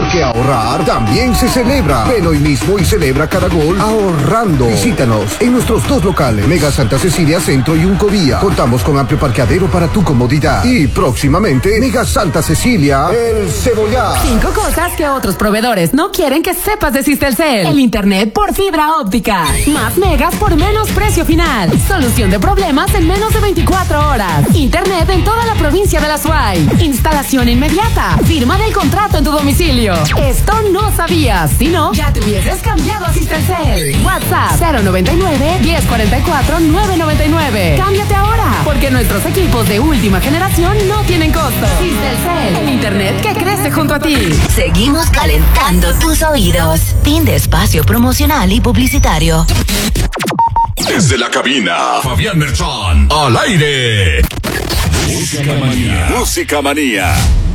Porque ahorrar también se celebra. Ven hoy mismo y celebra cada gol ahorrando. Visítanos en nuestros 2 locales, Mega Santa Cecilia Centro y Uncovía. Contamos con amplio parqueadero para tu comodidad. Y próximamente, Mega Santa Cecilia, El Cebollar. 5 cosas que otros proveedores no quieren que sepas de Sistelcel. El internet por fibra óptica. Más megas por menos precio final. Solución de problemas en menos de 24 horas. Internet en toda la provincia de La Suay. Instalación inmediata. Firma del contrato en tu domicilio. Esto no sabías. Si no, ya te hubieses cambiado a Sistelcel. WhatsApp 099-1044-999. Cámbiate ahora, porque nuestros equipos de última generación no tienen costo. Sistelcel, el internet que crece junto a ti. Seguimos calentando tus oídos. Fin de espacio promocional y publicitario. Desde la cabina, Fabián Merchán, al aire. Música Manía. Música Manía.